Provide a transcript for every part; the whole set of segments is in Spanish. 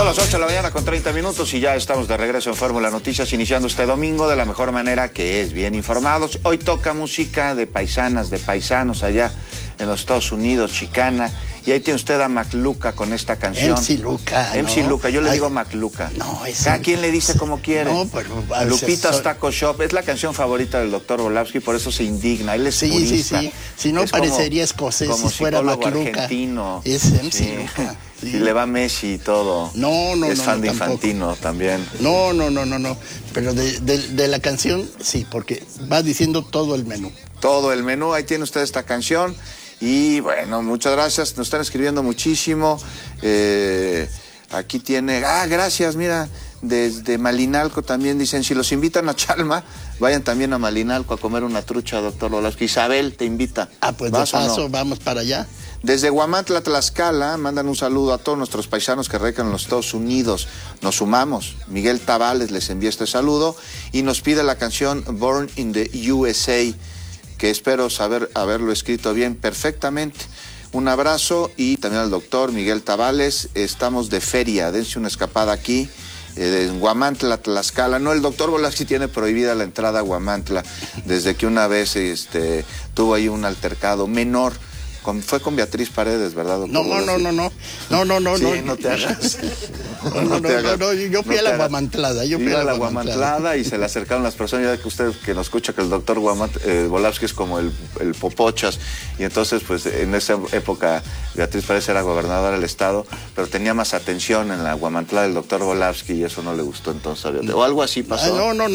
Son las 8 de la mañana con 30 minutos y ya estamos de regreso en Fórmula Noticias, iniciando este domingo de la mejor manera, que es bien informados. Hoy toca música de paisanas, de paisanos allá en los Estados Unidos, chicana. Y ahí tiene usted a Macluca con esta canción. MC Luca. MC ¿no? Luca, yo le digo Macluca. No, es... Cada quien le dice como quiere. No, pero... Lupita's Taco Shop es la canción favorita del doctor Volavsky, por eso se indigna. Él es purista. Sí. Si no, parecería escocés como si fuera psicólogo Macluca. Argentino. Es MC Luca. Sí. Y le va Messi y todo. Es fan de Infantino también. No. Pero de la canción, sí, porque va diciendo todo el menú. Todo el menú, ahí tiene usted esta canción. Y bueno, muchas gracias, nos están escribiendo muchísimo. Aquí tiene, gracias, mira, desde Malinalco también dicen, si los invitan a Chalma, vayan también a Malinalco a comer una trucha, doctor Volavsky. Isabel te invita. Pues de paso, vamos para allá. Desde Huamantla, Tlaxcala, mandan un saludo a todos nuestros paisanos que radican en los Estados Unidos. Nos sumamos. Miguel Tabales les envía este saludo y nos pide la canción Born in the USA, que espero haberlo escrito bien, perfectamente. Un abrazo y también al doctor Miguel Tabales. Estamos de feria, dense una escapada aquí, en Huamantla, Tlaxcala. No, el doctor Volavsky tiene prohibida la entrada a Huamantla desde que una vez tuvo ahí un altercado menor. Fue con Beatriz Paredes, ¿verdad, doctor? No. Sí, no te hagas. No, yo fui a la Guamantlada. Yo fui a la Guamantlada y se le acercaron las personas, ya que usted que nos escucha que el doctor Volavsky es como el Popochas, y entonces pues en esa época Beatriz Paredes era gobernadora del estado, pero tenía más atención en la Guamantlada del doctor Volavsky y eso no le gustó entonces. O algo así pasó. No.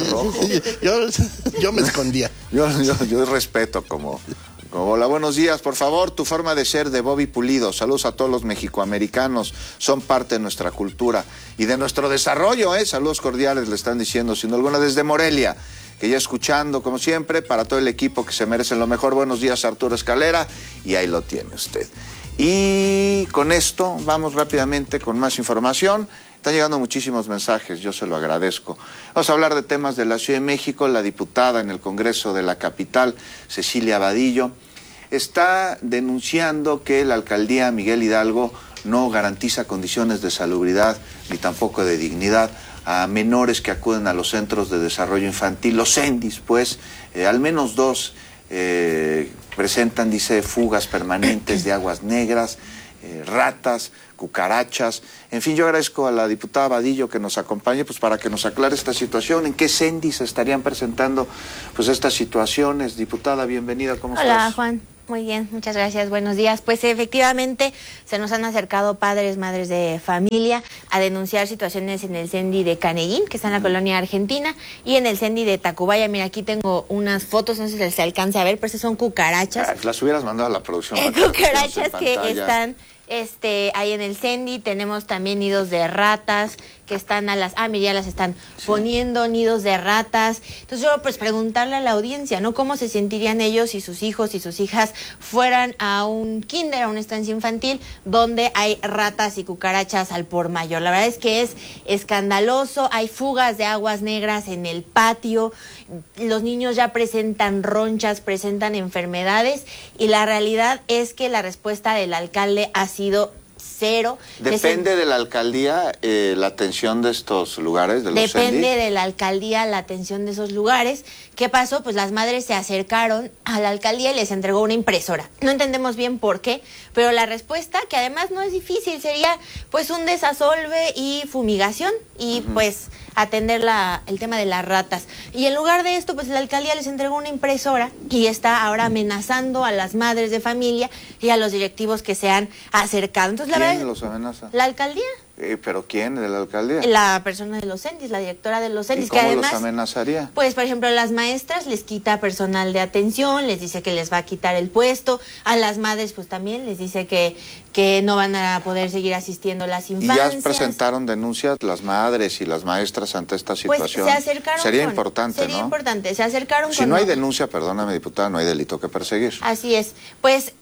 Yo me escondía. Yo respeto como... Hola, buenos días. Por favor, tu forma de ser de Bobby Pulido. Saludos a todos los mexicoamericanos. Son parte de nuestra cultura y de nuestro desarrollo, ¿eh? Saludos cordiales, le están diciendo, sin alguna, desde Morelia, que ya escuchando, como siempre, para todo el equipo que se merecen lo mejor. Buenos días, Arturo Escalera. Y ahí lo tiene usted. Y con esto vamos rápidamente con más información. Están llegando muchísimos mensajes, yo se lo agradezco. Vamos a hablar de temas de la Ciudad de México. La diputada en el Congreso de la capital, Cecilia Vadillo, está denunciando que la alcaldía Miguel Hidalgo no garantiza condiciones de salubridad ni tampoco de dignidad a menores que acuden a los centros de desarrollo infantil, los CENDIs, pues, al menos 2 presentan, dice, fugas permanentes de aguas negras, ratas, cucarachas. En fin, yo agradezco a la diputada Vadillo que nos acompañe pues para que nos aclare esta situación, en qué CENDIs se estarían presentando pues estas situaciones. Diputada, bienvenida, ¿cómo estás? Hola, Juan. Muy bien, muchas gracias, buenos días. Pues efectivamente se nos han acercado padres, madres de familia a denunciar situaciones en el CENDI de Caneguín, que está en la colonia Argentina, y en el CENDI de Tacubaya. Mira, aquí tengo unas fotos, no sé si se alcanza a ver, pero estas son cucarachas. Las hubieras mandado a la producción. Cucarachas que están ahí en el CENDI. Tenemos también nidos de ratas que están mira, ya las están poniendo, nidos de ratas. Entonces yo pues preguntarle a la audiencia, ¿no? ¿Cómo se sentirían ellos si sus hijos y sus hijas fueran a un kinder, a una estancia infantil, donde hay ratas y cucarachas al por mayor? La verdad es que es escandaloso, hay fugas de aguas negras en el patio, los niños ya presentan ronchas, presentan enfermedades, y la realidad es que la respuesta del alcalde ha sido cero. ¿Depende de la alcaldía la atención de estos lugares, de los Depende CENDI? de la alcaldía la atención de esos lugares. ¿Qué pasó? Pues las madres se acercaron a la alcaldía y les entregó una impresora. No entendemos bien por qué, pero la respuesta, que además no es difícil, sería pues un desasolve y fumigación y pues atender el tema de las ratas. Y en lugar de esto, pues la alcaldía les entregó una impresora y está ahora amenazando a las madres de familia y a los directivos que se han acercado. Entonces, ¿Quién los amenaza? La alcaldía. ¿Pero quién? ¿De la alcaldía? La persona de los CENDIs, la directora de los CENDIs. ¿Y cómo que además, los amenazaría? Pues, por ejemplo, a las maestras les quita personal de atención, les dice que les va a quitar el puesto. A las madres, pues también les dice que no van a poder seguir asistiendo a las infancias. ¿Y ya presentaron denuncias las madres y las maestras ante esta situación? Pues se acercaron. Sería importante, se acercaron Si no hay denuncia, perdóname, diputada, no hay delito que perseguir. Así es. Pues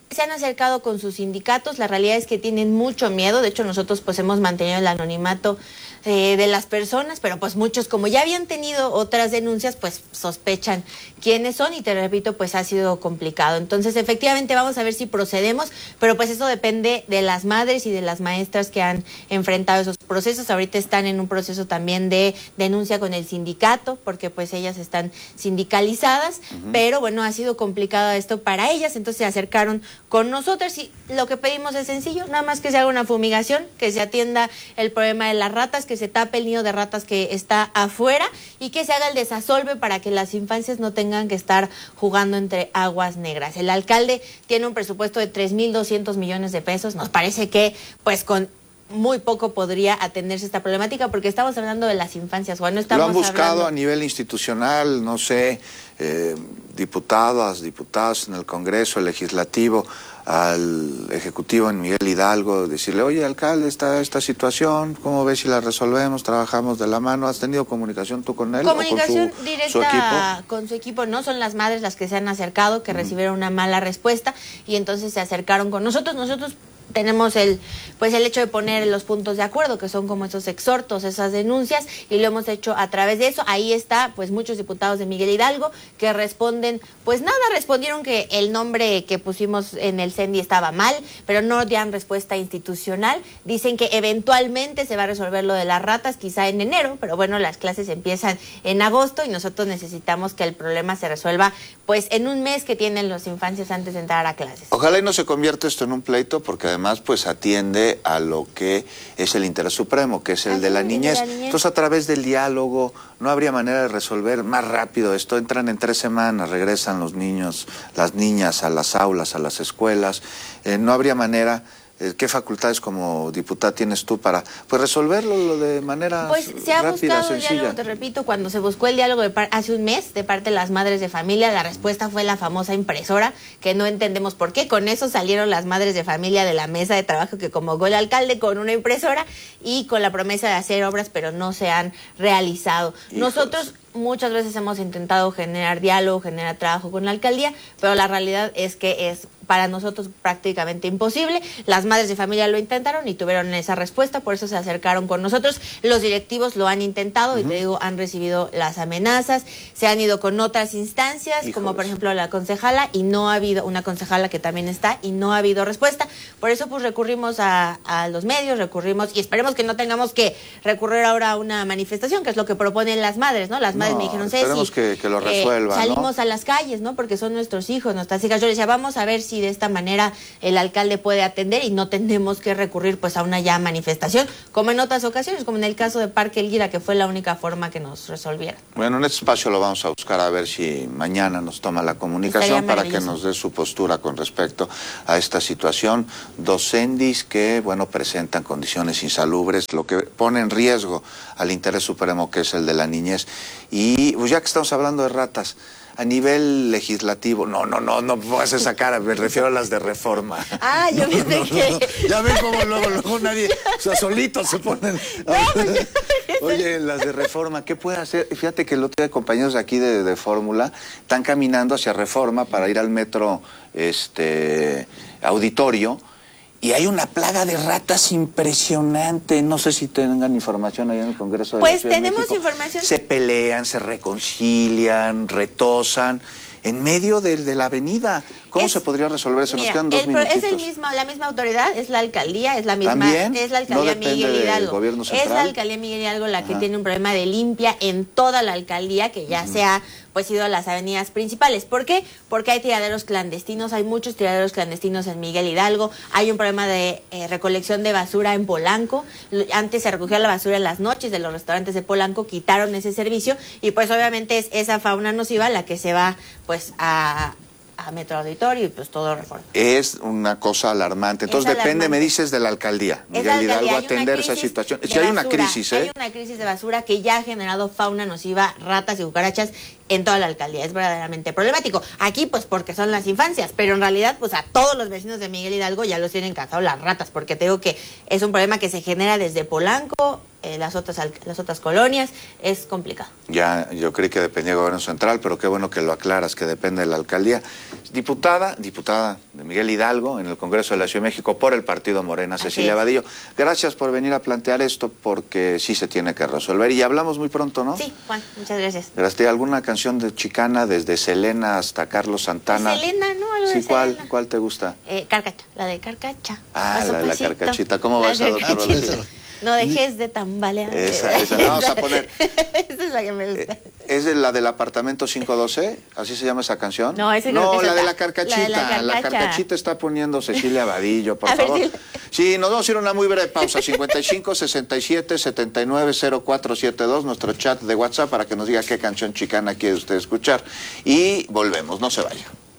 se han acercado con sus sindicatos. La realidad es que tienen mucho miedo. De hecho, nosotros pues hemos mantenido el anonimato de las personas, pero pues muchos, como ya habían tenido otras denuncias, pues sospechan quiénes son, y te repito, pues ha sido complicado. Entonces, efectivamente, vamos a ver si procedemos, pero pues eso depende de las madres y de las maestras que han enfrentado esos procesos. Ahorita están en un proceso también de denuncia con el sindicato, porque pues ellas están sindicalizadas, pero bueno, ha sido complicado esto para ellas, entonces se acercaron con nosotros y lo que pedimos es sencillo, nada más que se haga una fumigación, que se atienda el problema de las ratas, que se tape el nido de ratas que está afuera y que se haga el desasolve para que las infancias no tengan que estar jugando entre aguas negras. El alcalde tiene un presupuesto de 3,200 millones de pesos. Nos parece que pues con muy poco podría atenderse esta problemática, porque estamos hablando de las infancias. Bueno, estamos ¿Lo han buscado hablando a nivel institucional, no sé, diputados en el Congreso, el Legislativo, al Ejecutivo en Miguel Hidalgo, decirle, oye, alcalde, está esta situación, ¿cómo ves si la resolvemos? Trabajamos de la mano. ¿Has tenido comunicación tú con él? Comunicación o con directa su equipo? con su equipo. No son las madres las que se han acercado, que recibieron una mala respuesta y entonces se acercaron con nosotros. Nosotros tenemos el hecho de poner los puntos de acuerdo, que son como esos exhortos, esas denuncias, y lo hemos hecho a través de eso. Ahí está, pues muchos diputados de Miguel Hidalgo que responden, pues nada, respondieron que el nombre que pusimos en el CENDI estaba mal, pero no dan respuesta institucional. Dicen que eventualmente se va a resolver lo de las ratas, quizá en enero, pero bueno, las clases empiezan en agosto y nosotros necesitamos que el problema se resuelva pues en un mes que tienen las infancias antes de entrar a clases. Ojalá y no se convierta esto en un pleito, porque además pues atiende a lo que es el interés supremo, que es el de la niñez. Entonces, a través del diálogo, ¿no habría manera de resolver más rápido esto? Entran en 3 semanas, regresan los niños, las niñas a las aulas, a las escuelas. ¿No habría manera? ¿Qué facultades como diputada tienes tú para pues resolverlo de manera pues se ha rápida, buscado el diálogo, te repito, cuando se buscó el diálogo hace un mes de parte de las madres de familia, la respuesta fue la famosa impresora, que no entendemos por qué. Con eso salieron las madres de familia de la mesa de trabajo que convocó el alcalde, con una impresora y con la promesa de hacer obras, pero no se han realizado. Hijos. Nosotros muchas veces hemos intentado generar diálogo, generar trabajo con la alcaldía, pero la realidad es que es para nosotros prácticamente imposible. Las madres de familia lo intentaron y tuvieron esa respuesta, por eso se acercaron con nosotros. Los directivos lo han intentado y te digo, han recibido las amenazas, se han ido con otras instancias, como por ejemplo la concejala, y no ha habido, una concejala que también está, y no ha habido respuesta. Por eso pues recurrimos a los medios, recurrimos, y esperemos que no tengamos que recurrir ahora a una manifestación, que es lo que proponen las madres, ¿no? Las madres me dijeron, esperemos que lo resuelvan, salimos ¿no? a las calles, ¿no? Porque son nuestros hijos, nuestras hijas. Yo les decía, vamos a ver si de esta manera el alcalde puede atender y no tenemos que recurrir pues a una ya manifestación, como en otras ocasiones, como en el caso de Parque Elguira, que fue la única forma que nos resolviera. Bueno, en este espacio lo vamos a buscar a ver si mañana nos toma la comunicación para que nos dé su postura con respecto a esta situación. 2 CENDIs que, bueno, presentan condiciones insalubres, lo que pone en riesgo al interés supremo, que es el de la niñez. Y pues ya que estamos hablando de ratas, a nivel legislativo, no pongas esa cara, me refiero a las de Reforma. Ah, yo pensé que... Ya ven cómo luego nadie, o sea, solitos se ponen... Oye, las de Reforma, ¿qué puede hacer? Fíjate que el otro día compañeros aquí de Fórmula están caminando hacia Reforma para ir al metro Auditorio, y hay una plaga de ratas impresionante. No sé si tengan información ahí en el Congreso de la Ciudad de México. Pues tenemos información. Se pelean, se reconcilian, retosan en medio de la avenida. ¿Cómo se podría resolver eso? Nos quedan 2 minutitos. Es la misma autoridad, es la alcaldía, es la misma. ¿También? Es la alcaldía ¿No Miguel Hidalgo. del gobierno central? Es la alcaldía Miguel Hidalgo la que tiene un problema de limpia en toda la alcaldía, que ya se ha pues ido a las avenidas principales. ¿Por qué? Porque hay tiraderos clandestinos, hay muchos tiraderos clandestinos en Miguel Hidalgo, hay un problema de recolección de basura en Polanco. Antes se recogía la basura en las noches de los restaurantes de Polanco, quitaron ese servicio y pues obviamente es esa fauna nociva la que se va pues a Metro Auditorio y pues todo Reforma. Es una cosa alarmante. Entonces depende, me dices, de la alcaldía. Miguel Hidalgo atender esa situación. Si hay una crisis, Hay una crisis de basura que ya ha generado fauna nociva, ratas y cucarachas en toda la alcaldía. Es verdaderamente problemático. Aquí, pues, porque son las infancias, pero en realidad, pues, a todos los vecinos de Miguel Hidalgo ya los tienen cansados las ratas, porque te digo que es un problema que se genera desde Polanco, las otras colonias, es complicado. Ya, yo creí que dependía del gobierno central, pero qué bueno que lo aclaras, que depende de la alcaldía. Diputada de Miguel Hidalgo en el Congreso de la Ciudad de México por el Partido Morena, Cecilia Vadillo. Gracias por venir a plantear esto, porque sí se tiene que resolver. Y hablamos muy pronto, ¿no? Sí, Juan, muchas gracias. Gracias. ¿Alguna canción de Chicana, desde Selena hasta Carlos Santana? Selena, ¿no? Algo Sí, de ¿cuál te gusta? Carcacha, la de Carcacha. Ah, Paso, la de la pasito, carcachita. ¿Cómo va esa, doctor carcachita. Valencia? No dejes de tambalear. Esa, la vamos a poner. Esa es la que me gusta. ¿Es la del apartamento 512? ¿Así se llama esa canción? No, ese creo que es la de otra. la carcachita. La de la carcacha. La carcachita está poniendo Cecilia Vadillo, por A ver, favor. dile. Sí, nos vamos a ir a una muy breve pausa. 55 67 79 0472, nuestro chat de WhatsApp, para que nos diga qué canción chicana quiere usted escuchar. Y volvemos, no se vaya.